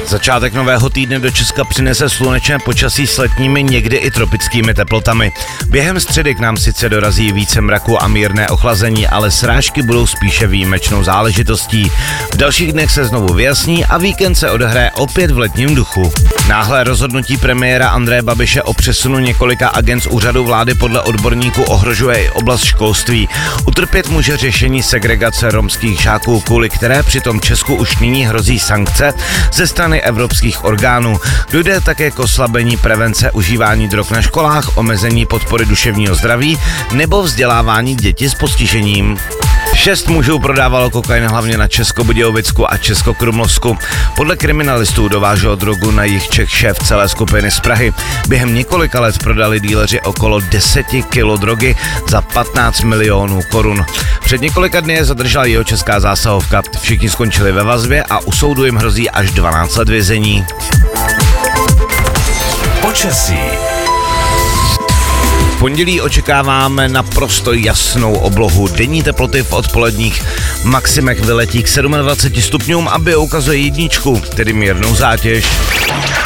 Začátek nového týdne do Česka přinese slunečné počasí s letními, někdy i tropickými teplotami. Během středy k nám sice dorazí více mraku a mírné ochlazení, ale srážky budou spíše výjimečnou záležitostí. V dalších dnech se znovu vyjasní a víkend se odehraje opět v letním duchu. Náhlé rozhodnutí premiéra Andreje Babiše o přesunu několika agend z úřadu vlády podle odborníků ohrožuje i oblast školství. Utrpět může řešení segregace romských žáků, kvůli které přitom Česku už nyní hrozí sankce ze strany evropských orgánů. Dojde také k oslabení prevence užívání drog na školách, omezení podpory duševního zdraví nebo vzdělávání dětí s postižením. 6 mužů prodávalo kokain hlavně na Českobudějovicku a Českokrumlovsku. Podle kriminalistů dovážel drogu na jih Čech šéf celé skupiny z Prahy. Během několika let prodali díleři okolo 10 kilo drogy za 15 milionů korun. Před několika dny je zadržela jihočeská zásahovka. Všichni skončili ve vazbě a u soudu jim hrozí až 12 let vězení. Počasí. V pondělí očekáváme naprosto jasnou oblohu. Denní teploty v odpoledních maximech vyletí k 27 stupňům, aby ukazuje jedničku, tedy mírnou zátěž.